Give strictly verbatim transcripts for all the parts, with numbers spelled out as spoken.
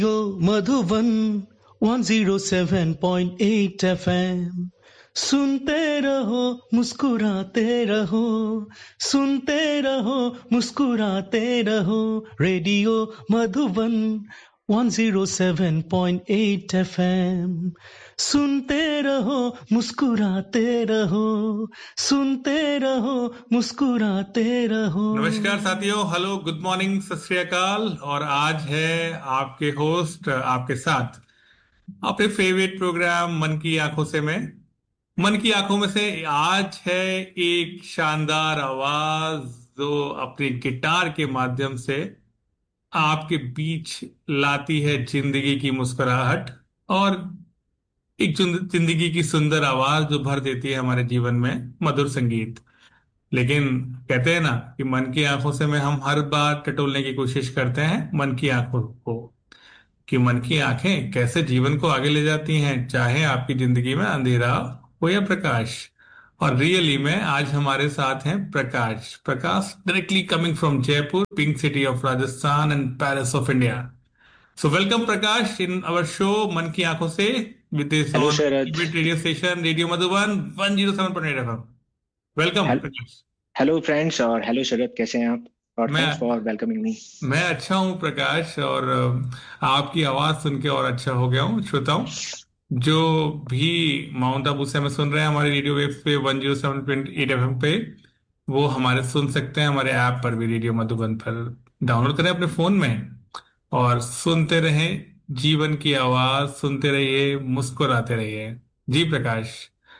Radio Madhuban one zero seven point eight FM सुनते रहो मुस्कुराते रहो सुनते रहो मुस्कुराते रहो radio Madhuban one zero seven point eight FM सुनते रहो मुस्कुराते रहो सुनते रहो मुस्कुराते रहो। नमस्कार साथियों, हेलो, गुड मॉर्निंग, सत श्री अकाल। और आज है आपके होस्ट आपके साथ अपने फेवरेट प्रोग्राम मन की आंखों से। में मन की आंखों में से आज है एक शानदार आवाज जो अपनी गिटार के माध्यम से आपके बीच लाती है जिंदगी की मुस्कुराहट और एक जिंद- जिंदगी की सुंदर आवाज जो भर देती है हमारे जीवन में मधुर संगीत। लेकिन कहते हैं ना कि मन की आंखों से में हम हर बार टटोलने की कोशिश करते हैं मन की आंखों को, कि मन की आंखें कैसे जीवन को आगे ले जाती हैं, चाहे आपकी जिंदगी में अंधेरा हो या प्रकाश। और रियली में आज हमारे साथ हैं Prakash Prakash directly coming from Jaipur, pink city of Rajasthan and Paris of India. So welcome Prakash in our show मन की आंखों से with this hello on Sharad. Radio station radio Madhuban one zero seven point eight F. Welcome hello- Prakash. Hello friends और hello शरद, कैसे हैं आप? और thanks मैं फॉर वेलकमिंग मी। मैं अच्छा हूँ प्रकाश, और अ, आपकी आवाज सुन के और अच्छा हो गया हूँ। श्रोताओं जो भी माउंट आबू से हमें सुन रहे हैं हमारे रेडियो वेव्स पे one zero seven point eight F M पे, वो हमारे सुन सकते हैं हमारे ऐप पर भी, रेडियो मधुबन पर डाउनलोड करें अपने फोन में और सुनते रहें जीवन की आवाज, सुनते रहिए, मुस्कुराते रहिए। जी प्रकाश।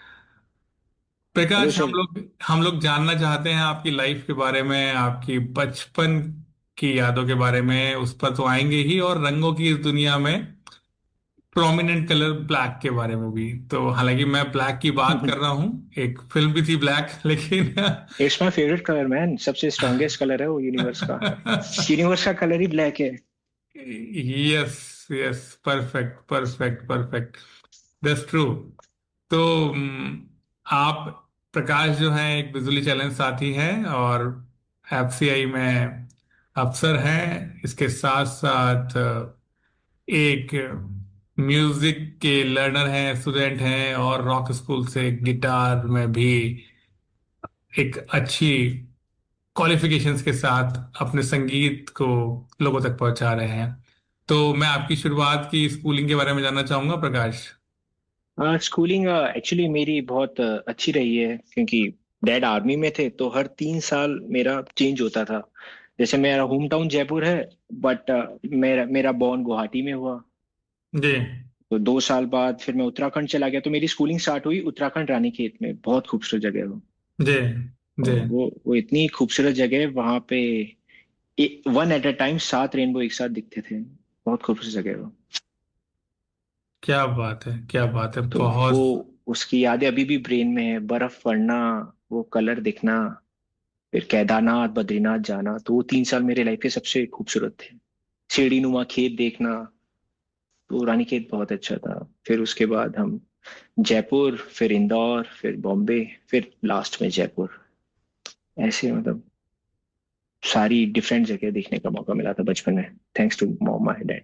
हेलो प्रकाश, हम शरद। लोग हम लोग जानना चाहते हैं आपकी लाइफ के बारे में, आपकी बचपन की यादों के बारे में। उस पर तो आएंगे ही, और रंगों की इस दुनिया में प्रोमिनेंट कलर ब्लैक के बारे में भी। तो हालांकि मैं ब्लैक की बात कर रहा हूँ, एक फिल्म भी थी ब्लैक, लेकिन it's my favourite colour man, सबसे स्ट्रॉन्गेस्ट कलर है वो यूनिवर्स का। यूनिवर्स का कलर ही ब्लैक है। Yes, yes, perfect perfect perfect, that's true. तो हम्म, आप प्रकाश जो है एक बिजली चैलेंज साथी हैं और एफसीआई में अफसर हैं। इसके साथ साथ एक म्यूजिक के लर्नर हैं, स्टूडेंट हैं, और रॉक स्कूल से गिटार में भी एक अच्छी क्वालिफिकेशंस के साथ अपने संगीत को लोगों तक पहुंचा रहे हैं। तो मैं आपकी शुरुआत की स्कूलिंग के बारे में जानना चाहूंगा प्रकाश। स्कूलिंग एक्चुअली मेरी बहुत uh, अच्छी रही है, क्योंकि डैड आर्मी में थे तो हर तीन साल मेरा चेंज होता था। जैसे मेरा होम टाउन जयपुर है, बट मेरा मेरा बॉर्न गुवाहाटी में हुआ। जी तो दो साल बाद फिर मैं उत्तराखंड चला गया, तो मेरी स्कूलिंग स्टार्ट हुई उत्तराखंड रानीखेत में। बहुत खूबसूरत जगह है वो। जी जी। और वो वो इतनी खूबसूरत जगह है, वहां पे वन एट अ टाइम सात रेनबो एक साथ दिखते थे। बहुत खूबसूरत जगह है वो। क्या बात है, क्या बात है, तो वो बहुत। उसकी यादें अभी भी ब्रेन में है। बर्फ पड़ना, वो कलर दिखना, फिर केदारनाथ बद्रीनाथ जाना, तो वो तीन साल मेरे लाइफ के सबसे खूबसूरत थे। सीढ़ी नुमा खेत देखना, तो रानीखेत बहुत अच्छा था। फिर उसके बाद हम जयपुर, फिर इंदौर, फिर बॉम्बे, फिर लास्ट में जयपुर। ऐसे मतलब सारी डिफरेंट जगह देखने का मौका मिला था बचपन में, thanks to mom my dad.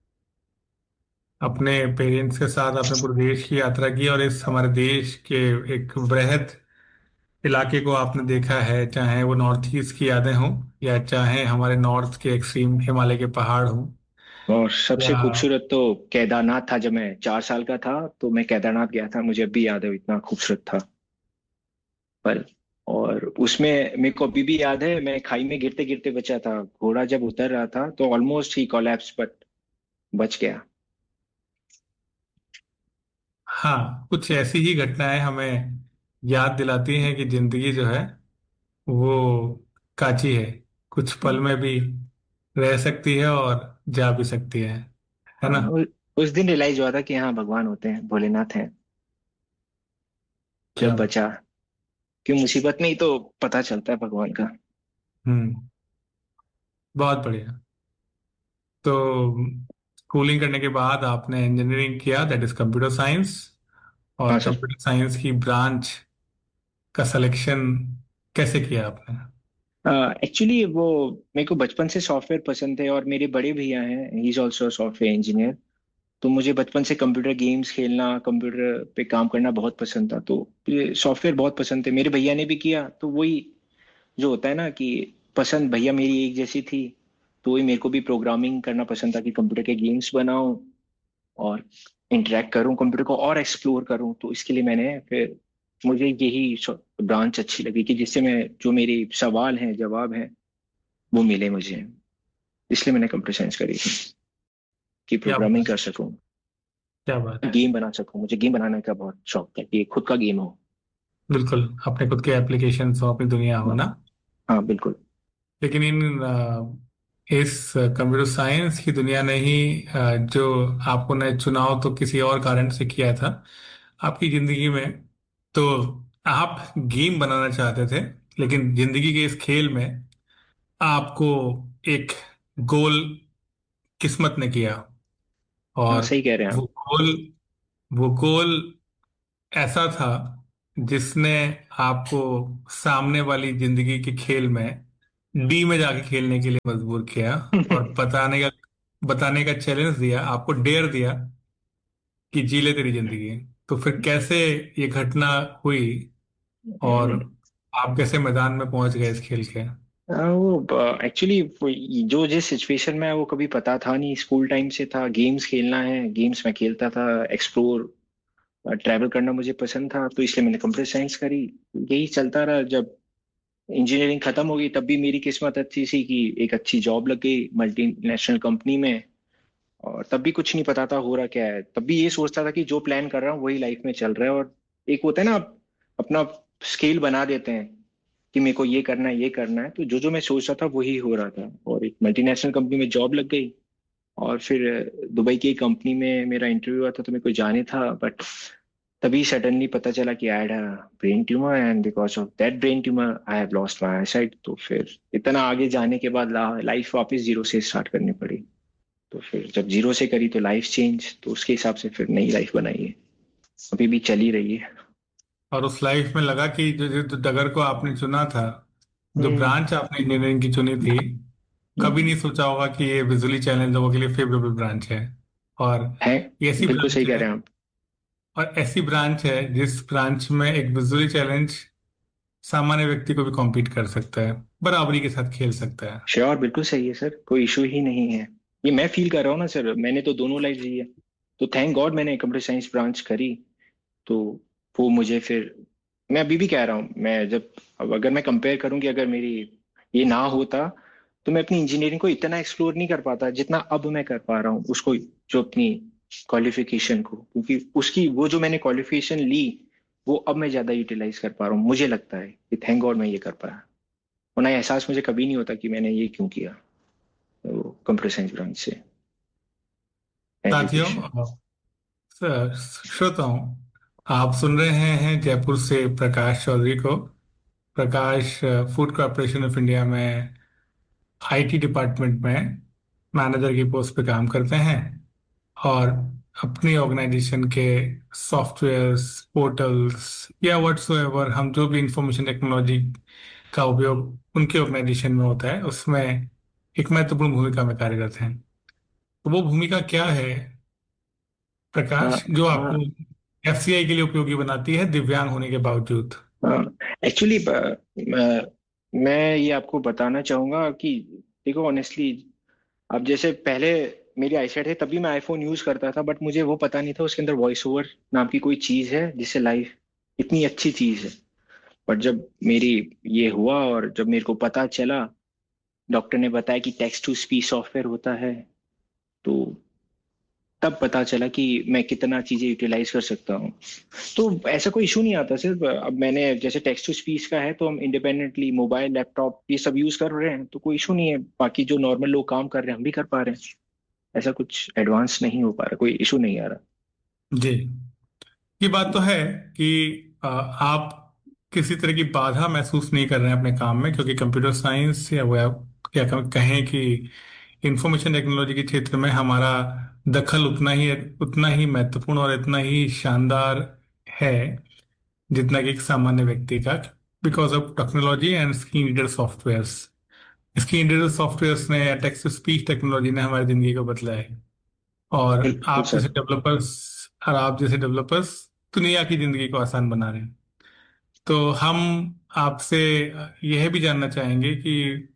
अपने पेरेंट्स के साथ आपने पूरे देश की यात्रा की और इस हमारे देश के एक वृहद इलाके को आपने देखा है, चाहे वो नॉर्थ ईस्ट की यादें हों या चाहे हमारे नॉर्थ के एक्सट्रीम हिमालय के पहाड़ हों। और सबसे या खूबसूरत तो केदारनाथ था। जब मैं चार साल का था तो मैं केदारनाथ गया था, मुझे अभी याद है, इतना खूबसूरत था पल। और उसमें मेरे को अभी भी याद है, मैं खाई में गिरते गिरते बचा था। घोड़ा जब उतर रहा था तो ऑलमोस्ट ही कोलैप्स, बट बच गया। हाँ, कुछ ऐसी ही घटनाएं हमें याद दिलाती हैं कि जिंदगी जो है वो काची है, कुछ पल में भी रह सकती है और जा भी सकती है है हाँ, ना। उ, उस दिन रियलाइज हुआ था कि हाँ, भगवान होते हैं, भोलेनाथ हैं। जब क्या बात। बचा, कि मुसीबत में ही तो पता चलता है भगवान का। हम्म, बहुत बढ़िया। तो स्कूलिंग करने के बाद आपने इंजीनियरिंग किया, दैट इज कंप्यूटर साइंस। हाँ और सर। कंप्यूटर साइंस की ब्रांच का सिलेक्शन कैसे किया आपने? एक्चुअली वो मेरे को बचपन से सॉफ्टवेयर पसंद है, और मेरे बड़े भैया हैं, he is also software engineer. तो मुझे बचपन से कंप्यूटर गेम्स खेलना, कंप्यूटर पे काम करना बहुत पसंद था। तो ये सॉफ्टवेयर बहुत पसंद थे, मेरे भैया ने भी किया। तो वही जो होता है ना कि पसंद भैया मेरी एक जैसी थी, तो वही मेरे को भी प्रोग्रामिंग करना पसंद था कि कंप्यूटर के गेम्स बनाऊं और इंटरेक्ट करूं कंप्यूटर को और एक्सप्लोर करूं। तो इसके लिए मैंने फिर मुझे यही ब्रांच अच्छी लगी कि जिससे मैं जो मेरे सवाल हैं जवाब हैं वो मिले मुझे। इसलिए मैंने कंप्यूटर साइंस करी थी कि क्या प्रोग्रामिंग बात कर सकूं, क्या बात है। गेम बना सकूं। मुझे गेम बनाने का बहुत शौक था कि खुद का गेम हो। बिल्कुल, अपने खुद के एप्लीकेशन हो, अपनी दुनिया हो हाँ। ना। हाँ, बिल्कुल। लेकिन इन अ, इस कंप्यूटर साइंस की दुनिया ने ही अ, जो आपको ने चुनाव तो किसी और कारण से किया था आपकी जिंदगी में। तो आप गेम बनाना चाहते थे, लेकिन जिंदगी के इस खेल में आपको एक गोल किस्मत ने किया। हाँ, और सही कह रहे हैं वो आप। गोल वो गोल ऐसा था जिसने आपको सामने वाली जिंदगी के खेल में डी में जाके खेलने के लिए मजबूर किया, और बताने का बताने का चैलेंज दिया, आपको डेयर दिया कि जी ले तेरी जिंदगी। तो फिर कैसे ये घटना हुई, और आप कैसे मैदान में पहुंच गए इस खेल के। हाँ, वो एक्चुअली जो जिस सिचुएशन में है वो कभी पता था नहीं। स्कूल टाइम से था गेम्स खेलना है, गेम्स में खेलता था, एक्सप्लोर ट्रैवल करना मुझे पसंद था। तो इसलिए मैंने कंप्यूटर साइंस करी। यही चलता रहा। जब इंजीनियरिंग खत्म हो गई तब भी मेरी किस्मत अच्छी सी कि एक अच्छी जॉब लग गई मल्टीनेशनल कंपनी में। और तब भी कुछ नहीं पता था हो रहा क्या है। तब भी ये सोचता था कि जो प्लान कर रहा हूँ वही लाइफ में चल रहा है। और एक होता है ना, आप अपना स्केल बना देते हैं कि मेरे को ये करना है ये करना है। तो जो जो मैं सोच रहा था वही हो रहा था, और एक मल्टीनेशनल कंपनी में जॉब लग गई। और फिर अ, दुबई की एक कंपनी में मेरा इंटरव्यू हुआ था, तो मेरे को जाने था। बट तभी सडनली पता चला कि I had a brain tumour, and because of that brain tumour I have lost my eyesight. तो फिर इतना आगे जाने के बाद लाइफ वापस जीरो से स्टार्ट करनी पड़ी। तो फिर जब जीरो से करी तो लाइफ चेंज, तो उसके हिसाब से फिर नई लाइफ बनाई है, अभी भी चली रही है। और उस लाइफ में लगा कि जो जो डगर को आपने चुना था, जो हम्म। ब्रांच आपने इंजीनियरिंग की चुनी थी, कभी हम्म। नहीं सोचा होगा कि ये विजुअली चैलेंज लोगों के लिए फेवरेबल ब्रांच है। और है। ये ऐसी बिल्कुल ब्रांच सही कह है रहे हैं आप। और ऐसी ब्रांच है जिस ब्रांच में एक विजुअली चैलेंज सामान्य व्यक्ति को भी कॉम्पीट कर सकता है, बराबरी के साथ खेल सकता है। श्योर, बिल्कुल सही है सर, कोई इशू ही नहीं है। ये मैं फील कर रहा हूँ ना सर, मैंने तो दोनों लाइफ जी है। तो थैंक गॉड मैंने कंप्यूटर साइंस ब्रांच करी। तो वो मुझे फिर, मैं अभी भी कह रहा हूँ, मैं जब अब अगर मैं कंपेयर करूँ कि अगर मेरी ये ना होता तो मैं अपनी इंजीनियरिंग को इतना एक्सप्लोर नहीं कर पाता जितना अब मैं कर पा रहा हूँ उसको, जो अपनी क्वालिफिकेशन को। क्योंकि उसकी वो जो मैंने क्वालिफिकेशन ली वो अब मैं ज्यादा यूटिलाइज कर पा रहा हूँ। मुझे लगता है कि थैंक गॉड मैं ये कर पाया, वरना ये एहसास मुझे कभी नहीं होता कि मैंने ये क्यों किया। तो कंप्यूटर साइंस ब्रांच से साथियों, एजुकेशन। अ, श्रोताओं, आप सुन रहे हैं जयपुर से प्रकाश चौधरी को। प्रकाश फूड कॉरपोरेशन ऑफ इंडिया में आईटी डिपार्टमेंट में मैनेजर की पोस्ट पे काम करते हैं, और अपनी ऑर्गेनाइजेशन के सॉफ्टवेयर्स, पोर्टल्स या व्हाट्सोएवर हम जो भी इंफॉर्मेशन टेक्नोलॉजी का उपयोग उनके ऑर्गेनाइजेशन में होता है उसमें एक महत्वपूर्ण भूमिका में कार्यरत हैं। तो वो भूमिका क्या है प्रकाश, जो आपको एफसीआई के लिए उपयोगी बनाती है दिव्यांग होने के बावजूद। एक्चुअली मैं ये आपको बताना चाहूंगा कि देखो ऑनेस्टली, अब जैसे पहले मेरी आईसाइट है तभी मैं आईफोन यूज करता था, बट मुझे वो पता नहीं था उसके अंदर वॉइस ओवर नाम की कोई चीज है जिससे लाइफ इतनी अच्छी चीज है। बट जब मेरी ये हुआ और जब मेरे को पता चला, डॉक्टर ने बताया कि टेक्स्ट टू स्पीच सॉफ्टवेयर होता है, तो तब पता चला कि मैं कितना चीजें यूटिलाइज कर सकता हूँ। तो ऐसा कोई इशू नहीं आता। सिर्फ अब मैंने जैसे टेक्स्ट टू स्पीच का है तो हम इंडिपेंडेंटली मोबाइल लैपटॉप ये सब यूज कर रहे हैं, तो कोई इशू नहीं है। बाकी जो नॉर्मल लोग काम कर रहे हैं हम भी कर पा रहे हैं। ऐसा कुछ एडवांस नहीं हो पा रहा, कोई इशू नहीं आ रहा। जी, ये बात तो है कि अ, आप किसी तरह की बाधा महसूस नहीं कर रहे हैं अपने काम में, क्योंकि कंप्यूटर साइंस या वो क्या कहें कि इंफॉर्मेशन टेक्नोलॉजी के क्षेत्र में हमारा दखल उतना ही उतना ही महत्वपूर्ण और इतना ही शानदार है जितना कि एक सामान्य व्यक्ति का। Because of technology and screen reader softwares. Screen reader softwares ने, टेक्स्ट टू स्पीच टेक्नोलॉजी ने हमारी जिंदगी को बदला है। और बिल्कुल आप जैसे सर। डेवलपर्स और आप जैसे डेवलपर्स दुनिया की जिंदगी को आसान बना रहे हैं। तो हम आपसे यह भी जानना चाहेंगे कि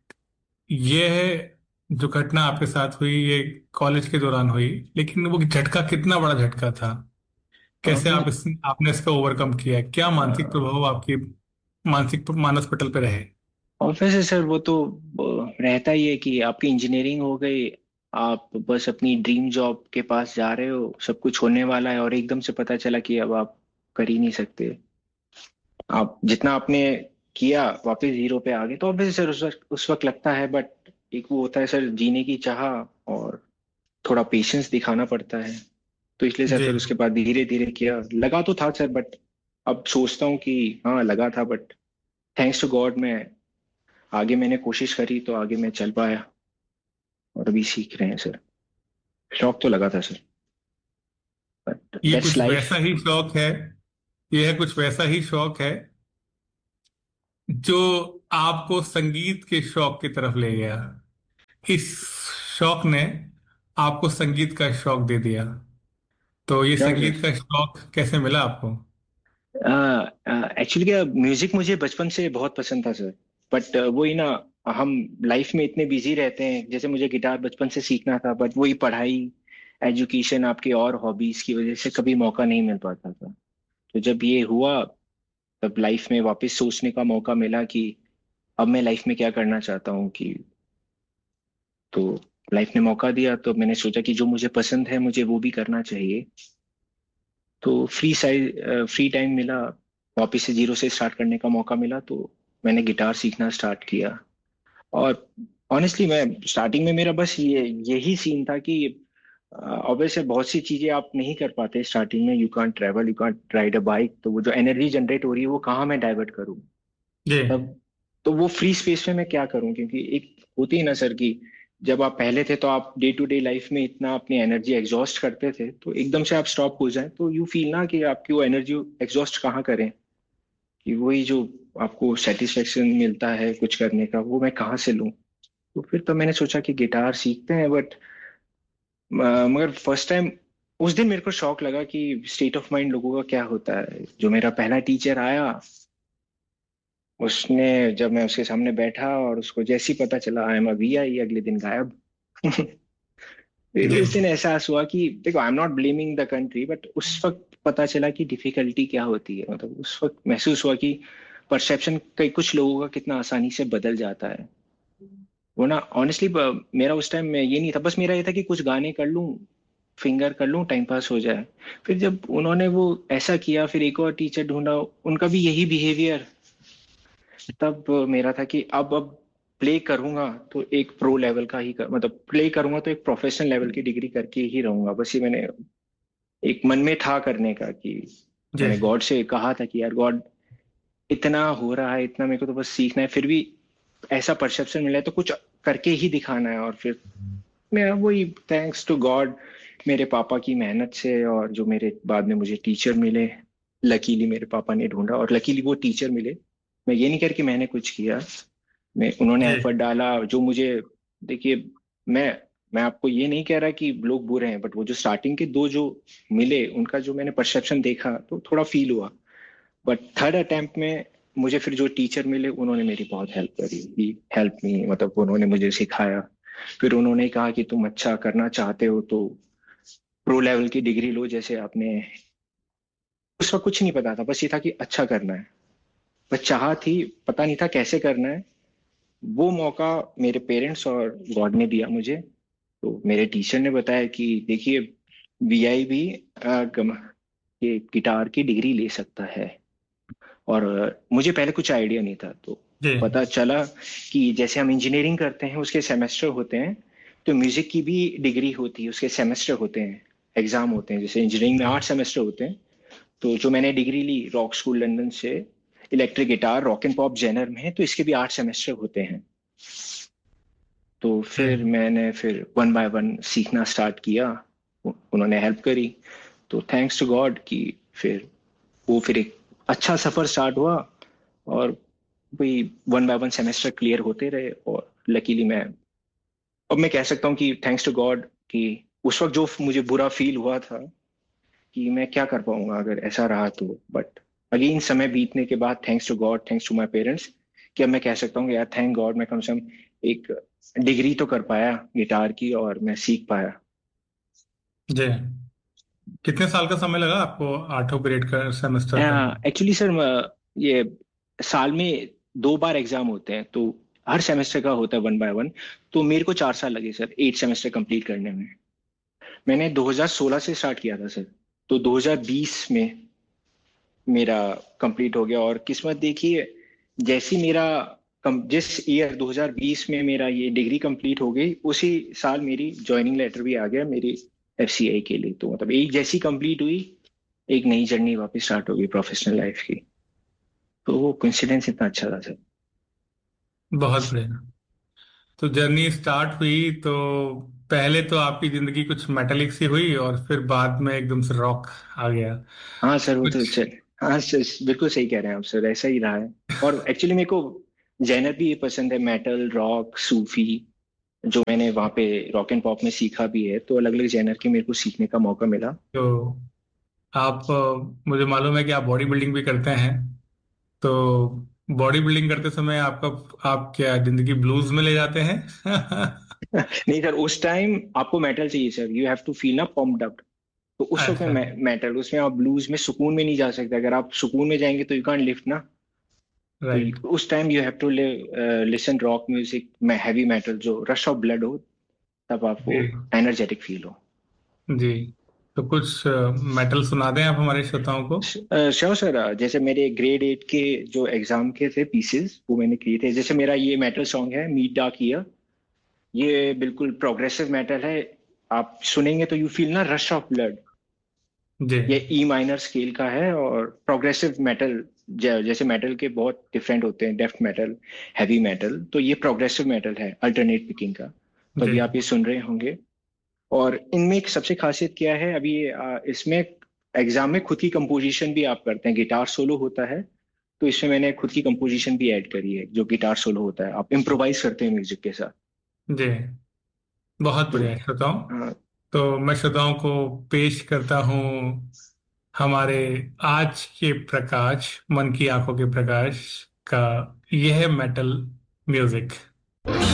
यह जो घटना आपके साथ हुई ये कॉलेज के दौरान हुई, लेकिन वो झटका कितना बड़ा झटका था? कैसे अब आप इस आपने इसका ओवरकम किया? क्या मानसिक प्रभाव आपकी मानसिक मानस पटल पे रहे? ऑफिस है सर, वो तो वो रहता ही है कि आपकी इंजीनियरिंग हो गई, आप बस अपनी ड्रीम जॉब के पास जा रहे हो, सब कुछ होने वाला है और एकदम से पता चला कि अब आप कर ही नहीं सकते। आप जितना आपने किया वापस जीरो पे आ गए, तो ऑब्वियसली सर उस वक्त उस वक्त लगता है, बट एक वो होता है सर जीने की चाह, और थोड़ा पेशेंस दिखाना पड़ता है। तो इसलिए सर जी। फिर उसके बाद धीरे धीरे किया, लगा तो था सर, बट अब सोचता हूँ कि हाँ लगा था, बट थैंक्स टू गॉड मैं आगे मैंने कोशिश करी तो आगे मैं चल पाया, और अभी सीख रहे हैं सर। शौक तो लगा था सर, बट ये दैट्स कुछ लाइफ। वैसा ही शौक है यह कुछ वैसा ही शौक है जो आपको संगीत के शौक की तरफ ले गया। इस शौक ने आपको संगीत का शौक दे दिया। तो ये क्या संगीत सर? का शौक कैसे मिला आपको? एक्चुअली क्या, म्यूजिक मुझे बचपन से बहुत पसंद था सर, बट वही ना, हम लाइफ में इतने बिजी रहते हैं। जैसे मुझे गिटार बचपन से सीखना था, बट वही पढ़ाई, एजुकेशन, आपके और हॉबीज की वजह से कभी मौका नहीं मिल पाता था। तो जब ये हुआ, तब लाइफ में वापस सोचने का मौका मिला कि अब मैं लाइफ में क्या करना चाहता हूँ कि, तो लाइफ ने मौका दिया, तो मैंने सोचा कि जो मुझे पसंद है मुझे वो भी करना चाहिए। तो फ्री साइज फ्री टाइम मिला, वापस से जीरो से स्टार्ट करने का मौका मिला, तो मैंने गिटार सीखना स्टार्ट किया। और ऑनेस्टली मैं स्टार्टिंग में मेरा बस ये यही सीन था कि ऑब्वियसली बहुत सी चीजें आप नहीं कर पाते स्टार्टिंग में। You can't travel, you can't ride a bike, तो वो जो एनर्जी जनरेट हो रही है वो कहाँ मैं डाइवर्ट करूँ जी। तब। तो वो फ्री स्पेस में मैं क्या करूं, क्योंकि एक होती है ना सर कि जब आप पहले थे तो आप डे टू डे लाइफ में इतना अपनी एनर्जी एग्जॉस्ट करते थे, तो एकदम से आप स्टॉप हो जाए तो यू फील ना कि आपकी वो एनर्जी एग्जॉस्ट कहाँ करें, कि वही जो आपको सेटिस्फेक्शन मिलता है कुछ करने का वो मैं कहाँ से लूं। तो फिर तो मैंने सोचा कि गिटार सीखते हैं, बट मगर फर्स्ट टाइम उस दिन मेरे को शौक लगा कि स्टेट ऑफ माइंड लोगों का क्या होता है। जो मेरा पहला टीचर आया, उसने, जब मैं उसके सामने बैठा और उसको जैसे ही पता चला आई एम अ वी आई, अगले दिन गायब। फिर जी। उस दिन एहसास हुआ कि देखो, I am not blaming the country, but उस वक्त पता चला कि डिफिकल्टी क्या होती है। मतलब उस वक्त महसूस हुआ कि परसेप्शन कई कुछ लोगों का कितना आसानी से बदल जाता है। वो ना ऑनेस्टली मेरा उस टाइम में ये नहीं था, बस मेरा ये था कि कुछ गाने कर लूं, फिंगर कर लूं, टाइम पास हो जाए। फिर जब उन्होंने वो ऐसा किया, फिर एक और टीचर ढूंढा, उनका भी यही बिहेवियर, तब मेरा था कि अब अब प्ले करूंगा तो एक प्रो लेवल का ही कर, मतलब प्ले करूंगा तो एक प्रोफेशनल लेवल की डिग्री करके ही रहूंगा। बस ये मैंने एक मन में था करने का कि जी। मैंने गॉड से कहा था कि यार गॉड, इतना हो रहा है, इतना मेरे को तो बस सीखना है, फिर भी ऐसा परसेप्शन मिला है तो कुछ करके ही दिखाना है। और फिर मैं वही, थैंक्स टू गॉड, मेरे पापा की मेहनत से, और जो मेरे बाद में मुझे टीचर मिले, लकीली मेरे पापा ने ढूंढा और लकीली वो टीचर मिले। मैं ये नहीं कर कि मैंने कुछ किया, मैं उन्होंने जी। एफर्ट डाला जो मुझे, देखिए, मैं मैं आपको ये नहीं कह रहा कि लोग बुरे हैं, बट वो जो स्टार्टिंग के दो जो मिले, उनका जो मैंने परसेप्शन देखा तो थोड़ा फील हुआ। बट थर्ड अटेम्प्ट में मुझे फिर जो टीचर मिले उन्होंने मेरी बहुत हेल्प करी, हेल्प मी, मतलब उन्होंने मुझे सिखाया। फिर उन्होंने कहा कि तुम अच्छा करना चाहते हो तो प्रो लेवल की डिग्री लो, जैसे आपने। उस वक्त कुछ नहीं पता था, बस ये था कि अच्छा करना है, बस चाह थी, पता नहीं था कैसे करना है। वो मौका मेरे पेरेंट्स और गॉड ने दिया मुझे। तो मेरे टीचर ने बताया कि देखिए, वी आई भी अ, गम- ये गिटार की डिग्री ले सकता है। और अ, मुझे पहले कुछ आइडिया नहीं था, तो जी। पता चला कि जैसे हम इंजीनियरिंग करते हैं उसके सेमेस्टर होते हैं, तो म्यूजिक की भी डिग्री होती है, उसके सेमेस्टर होते हैं, एग्जाम होते हैं। जैसे इंजीनियरिंग में आठ सेमेस्टर होते हैं, तो जो मैंने डिग्री ली रॉक स्कूल लंदन से, electric guitar rock and pop Jenner में है, तो इसके भी आठ सेमेस्टर होते हैं। तो जी। फिर मैंने फिर वन बाय वन सीखना स्टार्ट किया, उ- उन्होंने हेल्प करी। तो थैंक्स टू गॉड कि फिर वो फिर एक अच्छा सफर स्टार्ट हुआ। और वही one by one semester clear होते रहे, और लकीली मैं, अब मैं कह सकता हूँ कि थैंक्स टू गॉड, कि उस वक्त जो मुझे बुरा फील हुआ था कि मैं क्या कर पाऊंगा अगर ऐसा रहा तो, बट अगेन समय बीतने के बाद thanks to God, thanks to my parents, कि अब मैं कह सकता हूँ कि यार थैंक गॉड मैं कम से कम एक डिग्री तो कर पाया गिटार की, और मैं सीख पाया। जी। कितने साल का समय लगा आपको आठों ग्रेड का सेमेस्टर का? एक्चुअली सर, ये साल में दो बार एग्जाम होते हैं, तो हर सेमेस्टर का होता है वन बाय वन। तो मेरे को चार साल लगे सर एट सेमेस्टर कंप्लीट करने में। मैंने दो हज़ार सोलह से स्टार्ट किया था सर, तो दो हज़ार बीस में मेरा कंप्लीट हो गया। और किस्मत देखिए, जैसी मेरा कम, जिस ईयर दो हज़ार बीस में मेरा ये डिग्री कंप्लीट हो गई, उसी साल मेरी ज्वाइनिंग लेटर भी आ गया मेरी एफसीआई के लिए। तो मतलब एक जैसी कंप्लीट हुई, एक नई जर्नी वापस स्टार्ट हो गई प्रोफेशनल लाइफ की। तो वो कोइंसिडेंस इतना अच्छा था सर। बहुत बढ़िया। तो जर्नी स्टार्ट हुई तो पहले तो आपकी जिंदगी कुछ मेटालिक सी हुई और फिर बाद में एकदम से रॉक आ गया हाँ सर, वो तो कुछ। चल, हाँ सर, बिल्कुल सही कह रहे हैं आप सर, ऐसा ही रहा है। और एक्चुअली मेरे को जैनर भी ये पसंद है, मेटल, रॉक, सूफी, जो मैंने वहाँ पे रॉक एंड पॉप में सीखा भी है, तो अलग अलग जैनर के मेरे को सीखने का मौका मिला। तो आप अ, मुझे मालूम है कि आप बॉडी बिल्डिंग भी करते हैं। तो बॉडी बिल्डिंग करते समय आपका आप क्या जिंदगी ब्लूज में ले जाते हैं? नहीं सर, उस टाइम आपको मेटल चाहिए sir, you have to feel ना पम्प्ड अप। तो उस वक्त अच्छा। में मेटल, उसमें आप ब्लूज में सुकून में नहीं जा सकते। अगर आप सुकून में जाएंगे तो यू कांट लिफ्ट ना। तो राइट। उस time you have to listen rock music में, हैवी मेटल, जो रश ऑफ ब्लड हो, तब आपको जी। एनर्जेटिक फील हो। जी। तो कुछ मेटल सुना दें आप हमारे श्रोताओं को। श्योर सर, जैसे मेरे ग्रेड एट के जो एग्जाम के थे पीसेस, वो मैंने किए थे। जैसे मेरा ये मेटल सॉन्ग है, मीट डार्क ईयर, ये बिल्कुल प्रोग्रेसिव मेटल है। आप सुनेंगे तो यू फील ना रश ऑफ ब्लड। जी। ये ई माइनर स्केल का है, और प्रोग्रेसिव मेटल, जैसे मेटल के बहुत डिफरेंट होते हैं, डेफ मेटल, हैवी मेटल, तो ये प्रोग्रेसिव मेटल है अल्टरनेट पिकिंग का। तो जी। अभी आप ये सुन रहे होंगे। और इनमें एक सबसे खासियत क्या है, अभी आ, इसमें एग्जाम में खुद की कंपोजिशन भी आप करते हैं, गिटार सोलो होता है। तो इसमें मैंने खुद की कंपोजिशन भी ऐड करी है, जो गिटार सोलो होता है, आप इम्प्रोवाइज करते हैं म्यूजिक के साथ। जी। बहुत तो बढ़िया श्रोताओं। हाँ, तो मैं श्रोताओं को पेश करता हूँ हमारे आज के प्रकाश, मन की आंखों के प्रकाश का यह मेटल म्यूजिक।